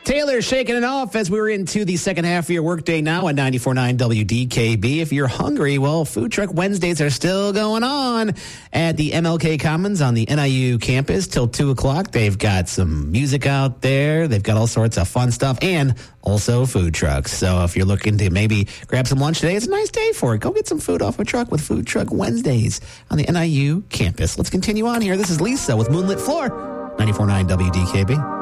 Taylor shaking it off as we're into the second half of your workday now at 94.9 WDKB. If you're hungry, well, Food Truck Wednesdays are still going on at the MLK Commons on the NIU campus till 2 o'clock. They've got some music out there. They've got all sorts of fun stuff and also food trucks. So if you're looking to maybe grab some lunch today, it's a nice day for it. Go get some food off a truck with Food Truck Wednesdays on the NIU campus. Let's continue on here. This is Lisa with Moonlit Floor, 94.9 WDKB.